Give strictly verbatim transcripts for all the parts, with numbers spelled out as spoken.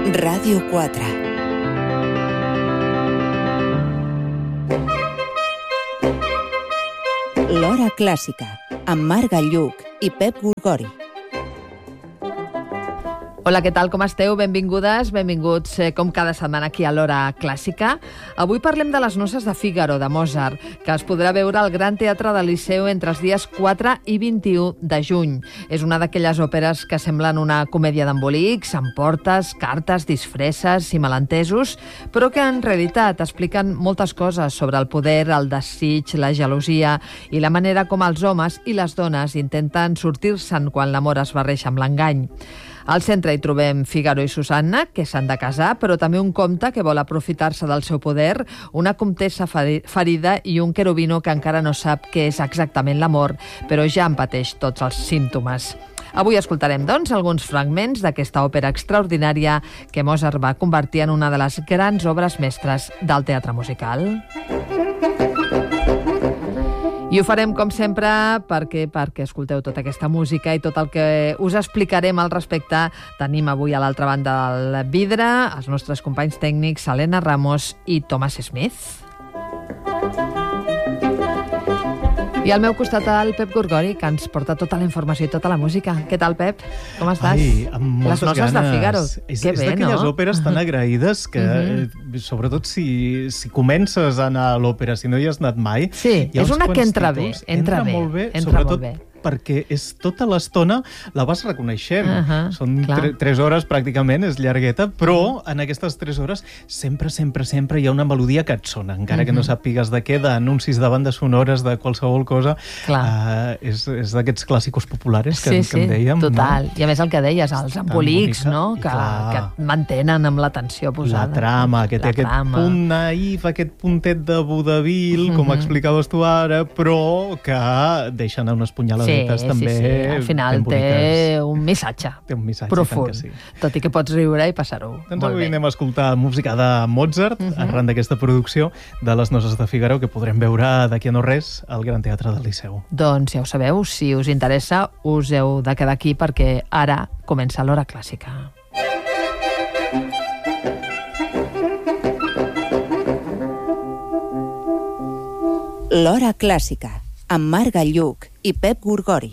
Ràdio quatre. L'Hora Clàssica, amb Marc Galluc i Pep Gurgori. Hola, què tal? Com esteu? Benvingudes, benvinguts eh, com cada setmana aquí a l'Hora Clàssica. Avui parlem de les Noces de Fígaro, de Mozart, que es podrà veure al Gran Teatre del Liceu entre els dies quatre i vint-i-u de juny. És una d'aquelles òperes que semblen una comèdia d'embolics, amb portes, cartes, disfresses i malentesos, però que en realitat expliquen moltes coses sobre el poder, el desig, la gelosia i la manera com els homes i les dones intenten sortir-se'n quan l'amor es barreja amb l'engany. Al centre hi trobem Fígaro i Susanna, que s'han de casar, però també un comte que vol aprofitar-se del seu poder, una comtessa ferida i un querubino que encara no sap què és exactament l'amor, però ja en pateix tots els símptomes. Avui escoltarem, doncs, alguns fragments d'aquesta òpera extraordinària que Mozart va convertir en una de les grans obres mestres del teatre musical. I ho farem, com sempre, perquè, perquè escolteu tota aquesta música i tot el que us explicarem al respecte. Tenim avui a l'altra banda del vidre els nostres companys tècnics Helena Ramos i Thomas Smith. I al meu costat el Pep Gurgori, que ens porta tota la informació i tota la música. Què tal, Pep? Com estàs? Ai, amb moltes Les Noces ganes. de Fígaro. És, Que és bé, d'aquelles no? òperes tan agraïdes que, uh-huh. sobretot si, si comences a anar a l'òpera, si no hi has anat mai... Sí, és una que entra bé, entra bé, molt bé, entra sobretot molt bé. perquè és tota l'estona la vas reconeixent. Uh-huh, Són tre, tres hores pràcticament, és llargueta, però en aquestes tres hores sempre, sempre, sempre hi ha una melodia que et sona, encara uh-huh. que no sàpigues de què, d'anuncis de bandes sonores, de qualsevol cosa. Uh, és és d'aquests clàssicos populares que, sí, que sí, en dèiem. Total. No? I a més el que deies, els embolics, no? Que, que et mantenen amb l'atenció posada. La trama, que té la aquest trama. punt naïf, aquest puntet de vodevil, uh-huh. com explicaves tu ara, però que deixen unes punyaladetes sí, també sí, sí. Al final té un missatge, té un missatge profund, sí. tot i que pots riure i passar-ho doncs molt avui bé. anem a escoltar música de Mozart, uh-huh. arran d'aquesta producció de les Noces de Fígaro, que podrem veure d'aquí a no res al Gran Teatre del Liceu. Doncs ja ho sabeu, si us interessa us heu de quedar aquí perquè ara comença l'Hora Clàssica. L'Hora Clàssica, amb Marc Galluc i Pep Gurgori.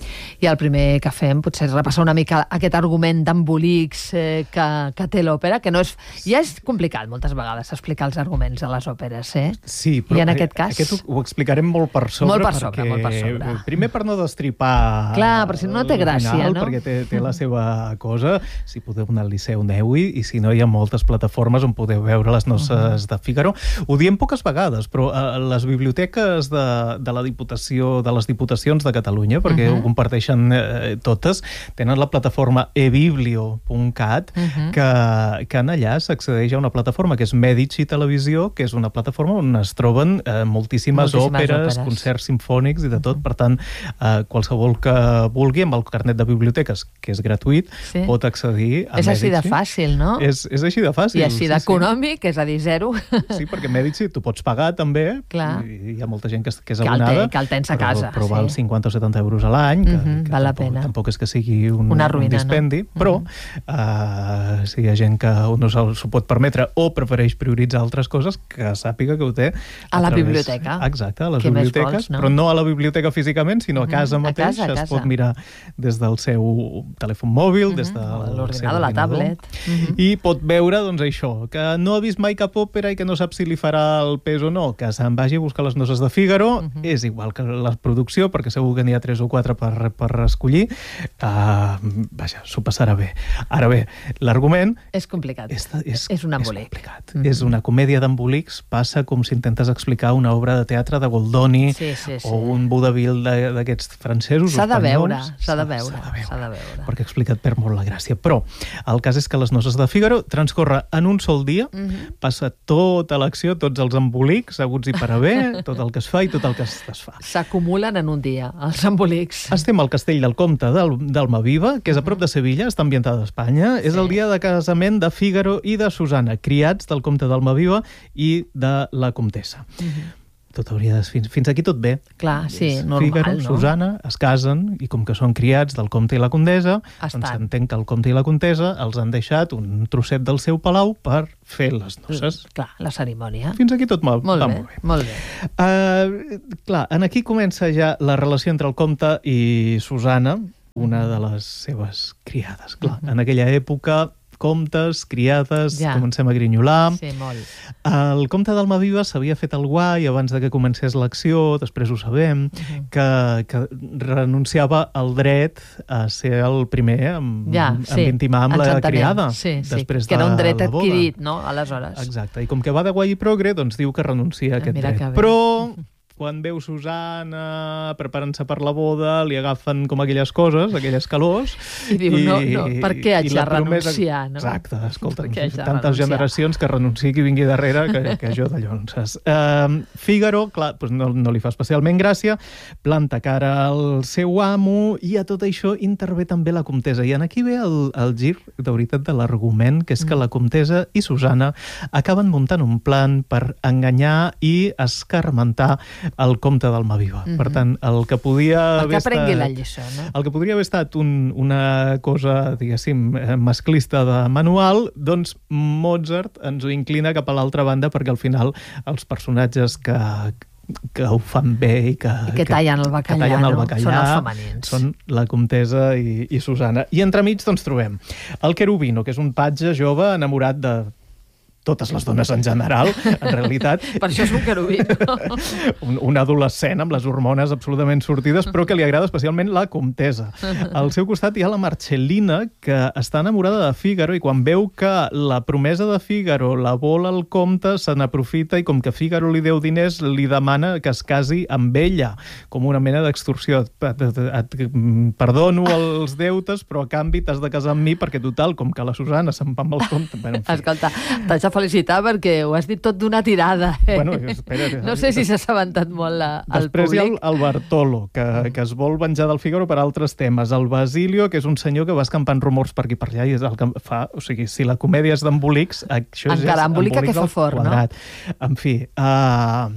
I el primer que fem potser és repassar una mica aquest argument d'embolics eh, que, que té l'òpera, que no és... Ja és complicat moltes vegades explicar els arguments a les òperes, eh? Sí, però I en aquest cas... aquest ho, ho explicarem molt per sobre. Molt per sobre, perquè, molt per sobre. Primer per no destripar... Clar, perquè si no té gràcia, final, no? Perquè té, té la seva cosa. Si podeu anar al Liceu, aneu-hi, i si no, hi ha moltes plataformes on podeu veure les Noces uh-huh. de Fígaro. Ho diem poques vegades, però a les biblioteques de, de la Diputació, de les Diputacions de Catalunya, perquè uh-huh. ho comparteixen eh, totes, tenen la plataforma e biblio punt cat, uh-huh. que, que en allà s'accedeix a una plataforma que és Medici Televisió, que és una plataforma on es troben eh, moltíssimes, moltíssimes òperes, òperes, concerts simfònics i de tot. Uh-huh. Per tant, eh, qualsevol que vulgui, amb el carnet de biblioteques, que és gratuït, sí. pot accedir a és Medici. És així de fàcil, no? És, és així de fàcil. I així d'econòmic, sí, sí. és a dir, zero. Sí, perquè Medici tu pots pagar també. Clar. I hi ha molta gent que, que és que abonada. El té, que el tens a casa. Però, però val sí. cinquanta o setanta euros a l'any, que, uh-huh, que val la tampoc, pena. tampoc és que sigui un, Una ruïna, un dispendi, no? però uh-huh. uh, si hi ha gent que no s'ho pot permetre o prefereix prioritzar altres coses, que sàpiga que ho té a, a la través... biblioteca. Exacte, a les Què biblioteques, vols, no? Però no a la biblioteca físicament, sinó a casa uh-huh. mateix. A casa, a casa. Es pot mirar des del seu telèfon mòbil, uh-huh. des de l'ordinador, la tablet. Uh-huh. I pot veure, doncs, això, que no ha vist mai cap òpera i que no sap si li farà el pes o no, que se'n vagi a buscar les Noces de Fígaro. Uh-huh. És igual que la producció, perquè segur que n'hi ha tres o quatre per, per escollir. Uh, vaja, s'ho passarà bé. Ara bé, l'argument... És complicat. És, és, és un embolic. És complicat. Mm-hmm. És una comèdia d'embolics. Passa com si intentes explicar una obra de teatre de Goldoni sí, sí, sí. o un vodevil d'aquests francesos. S'ha de espanyols. veure, s'ha de veure. S'ha de veure, de veure. Perquè ha explicat per molt la gràcia. Però el cas és que les Noces de Fígaro transcorre en un sol dia, mm-hmm. passa tota l'acció, tots els embolics, haguts i per haver, tot el que es fa i tot el que es desfà. S'acumulen en un dia, els embolics. Estem al castell del comte d'Almaviva, que és a prop de Sevilla, està ambientada a Espanya. Sí. És el dia de casament de Fígaro i de Susanna, criats del comte d'Almaviva i de la comtessa. Uh-huh. tot hauria de... Fins, fins aquí tot bé. Clar, sí, normal, Fígaro, no? Susana es casen i com que són criats del comte i la condessa, Estan. doncs s'entén que el comte i la comtessa els han deixat un trosset del seu palau per fer les noces. Mm, clar, la cerimònia. Fins aquí tot mal, Molt va bé, molt bé. molt bé. Uh, clar, en aquí comença ja la relació entre el comte i Susana, una de les seves criades. Clar, Mhm. en aquella època, comtes, criades, Ja. comencem a grinyolar. Sí, molt. El comte d'Almaviva s'havia fet el guai abans de que comencés l'acció, després ho sabem, Mhm. que, que renunciava al dret a ser el primer en, Ja, en sí, intimar amb ens la entenem. criada. Sí, sí, després que era un de dret la boda. adquirit, no?, aleshores. Exacte, i com que va de guai i progre, doncs diu que renuncia a Ah, aquest mira dret. que bé. Però quan veu Susana preparant-se per la boda, li agafen com aquelles coses, aquelles calors. I diu, no, no, per què haig i la de promesa- renunciar, no? Exacte, escolta, Per què haig de tantes renunciar? generacions que renunciï qui vingui darrere que, que jo d'allò, saps? Uh, Fígaro, clar, doncs no, no li fa especialment gràcia, planta cara al seu amo i a tot això intervé també la comtessa. I en aquí ve el, el gir, de veritat, de l'argument, que és que la comtessa i Susana acaben muntant un plan per enganyar i escarmentar el comte d'Almaviva. Mhm. Per tant, el que podia Perquè haver aprengui estat... la lliçó, no? El que podria haver estat un, una cosa, diguéssim, eh, masclista de manual, doncs Mozart ens ho inclina cap a l'altra banda perquè al final els personatges que, que ho fan bé i que, I que tallen el bacallà, que tallen el no? bacallà Són els femenins. són la comtessa i, i Susana. I entremig doncs trobem el Cherubino, que és un patge jove enamorat de totes les dones en general, en realitat. Per això és un querubí. un, un adolescent amb les hormones absolutament sortides, però que li agrada especialment la comtessa. Al seu costat hi ha la Marcellina, que està enamorada de Fígaro, i quan veu que la promesa de Fígaro la vol el comte, se n'aprofita i com que Fígaro li deu diners, li demana que es casi amb ella, com una mena d'extorsió. Et, et, et perdono els deutes, però a canvi t'has de casar amb mi, perquè total, com que la Susana se'n va amb el comte... Bueno, en fi. Escolta, t'haig de felicitar perquè ho has dit tot d'una tirada. Eh? Bueno, espera, no sé si s'ha assabentat molt la, el Després hi ha el, públic. el Bartolo, que, que es vol venjar del Fígaro per altres temes. El Basilio, que és un senyor que va escampant rumors per aquí per allà i és el que fa... O sigui, si la comèdia és d'embolics, això és Encara, embolica que embolics fa al fort, no? quadrat. En fi... Uh,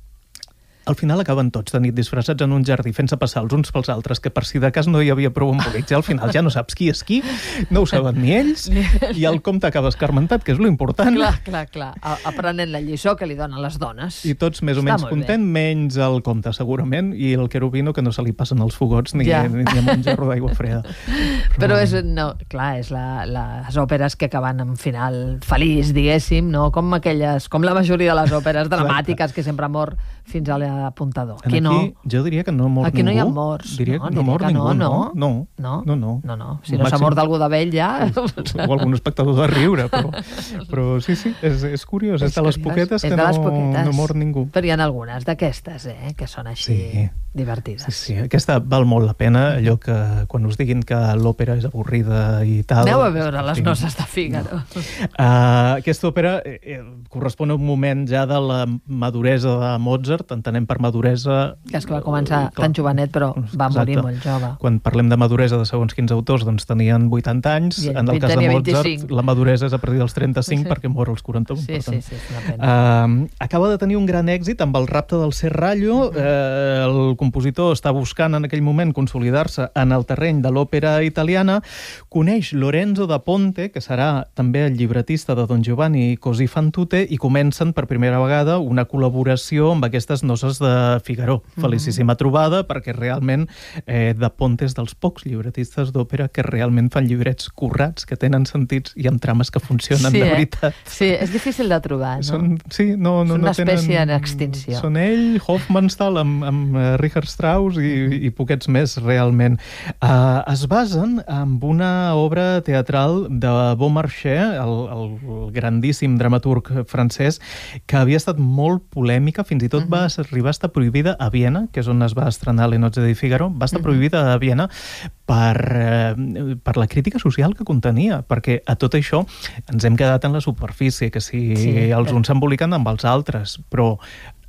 al final acaben tots de nit disfressats en un jardí fent-se passar els uns pels altres, que per si de cas no hi havia prou embolics. I al final ja no saps qui és qui, no ho saben ni ells, i el comte acaba escarmentat, que és lo important. Clar, clar, clar. A- Aprenent la lliçó que li donen les dones. I tots més o Està menys molt content, menys el comte, segurament, i el Cherubino, que no se li passen els fogots ni, Ja. ni, ni amb un gerro d'aigua freda. Però és, no, clar, és la, les òperes que acaben amb final feliç, diguéssim, no? Com aquelles, com la majoria de les òperes dramàtiques que sempre mor fins a l'apuntador. En Aquí no. jo diria que no mor Aquí ningú. no hi ha morts. Diria no, que no mor que ningú, no, no. No, No? no, no. No, no. Si no s'ha mort algú de vell ja... O algun espectador de riure, però, però sí, sí, és, és curiós. És, És de les curiós. poquetes És que de les no, poquetes. no mor ningú. Però hi ha algunes d'aquestes, eh, que són així Sí. divertides. Sí, sí, aquesta val molt la pena, allò que quan us diguin que l'òpera és avorrida i tal... Aneu a veure les Sí. noces de Fígaro. No. Uh, aquesta òpera eh, eh, correspon a un moment ja de la maduresa de Mozart, entenem per maduresa... Que és que va començar Clar. tan jovenet, però va Exacte. morir molt jove. Quan parlem de maduresa de segons quins autors, doncs tenien vuitanta anys. I ell En el cas de tenia Mozart, vint-i-cinc. la maduresa és a partir dels trenta-cinc Sí. perquè mor als quaranta-un. Sí, per sí, tant. sí, és una pena. Uh, acaba de tenir un gran èxit amb el rapte del Serrallo. Uh, el compositor està buscant en aquell moment consolidar-se en el terreny de l'òpera italiana. Coneix Lorenzo da Ponte, que serà també el llibretista de Don Giovanni Così fan tutte, i comencen per primera vegada una col·laboració amb aquestes noces de Figaro. Felicíssima trobada, perquè realment eh, da Ponte és dels pocs llibretistes d'òpera que realment fan llibrets currats, que tenen sentits i amb trames que funcionen Sí, de eh? veritat. Sí, és difícil de trobar, no? Són, sí, no, no, És una no tenen... espècie en extinció. Són ell, Hofmannsthal, amb, amb eh, Richard Strauss i, i poquets més, realment. Uh, es basen en una obra teatral de Beaumarchais, el, el grandíssim dramaturg francès, que havia estat molt polèmica, fins i tot uh -huh. va arribar a estar prohibida a Viena, que és on es va estrenar Les Noces de Figaro, va estar uh -huh. prohibida a Viena per, eh, per la crítica social que contenia, perquè a tot això ens hem quedat en la superfície, que si Sí, els eh. uns s'emboliquen amb els altres, però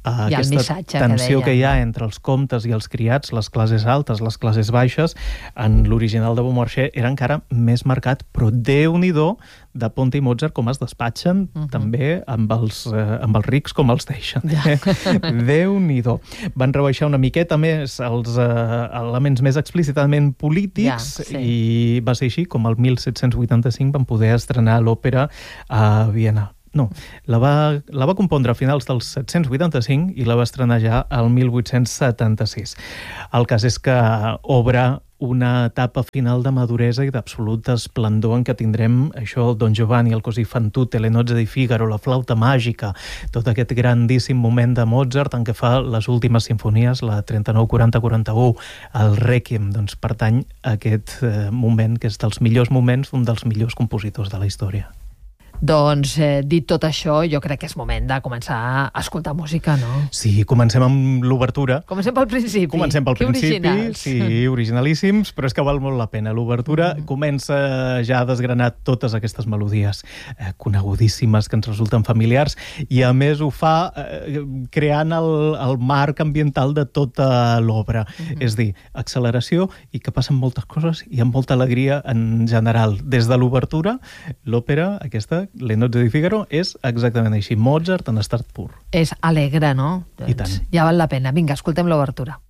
Uh, I el aquesta missatge tensió que, que hi ha entre els comtes i els criats, les classes altes, les classes baixes, en l'original de Beaumarchais era encara més marcat, però Déu-n'hi-do de Ponte i Mozart com es despatxen uh -huh. també amb els, eh, amb els rics com els deixen. Ja. Déu-n'hi-do. Van rebaixar una miqueta més els eh, elements més explícitament polítics, ja, sí. I va ser així com el mil set-cents vuitanta-cinc van poder estrenar l'òpera a Viena. No, la va, la va compondre a finals dels set-cents vuitanta-cinc i la va estrenar ja al mil vuit-cents setanta-sis. El cas és que obre una etapa final de maduresa i d'absoluta esplendor en què tindrem això, el Don Giovanni, el Così fan tutte, le nozze di Figaro, la flauta màgica, tot aquest grandíssim moment de Mozart en què fa les últimes sinfonies, la trenta-nou, quaranta, quaranta-u, el Requiem, doncs pertany a aquest eh, moment que és dels millors moments, un dels millors compositors de la història. Doncs, eh, dit tot això, jo crec que és moment de començar a escoltar música, no? Sí, comencem amb l'obertura. Comencem pel principi. Comencem pel que principi, originals. sí, originalíssims, però és que val molt la pena. L'obertura mm. comença ja a desgranar totes aquestes melodies eh, conegudíssimes que ens resulten familiars i a més ho fa eh, creant el, el marc ambiental de tota l'obra. Mm-hmm. És dir, acceleració i que passen moltes coses i amb molta alegria en general. Des de l'obertura, l'òpera, aquesta Le nozze di Figaro, és exactament així. Mozart en estat pur. És alegre, no? Doncs I tant. Ja val la pena. Vinga, escoltem l'obertura.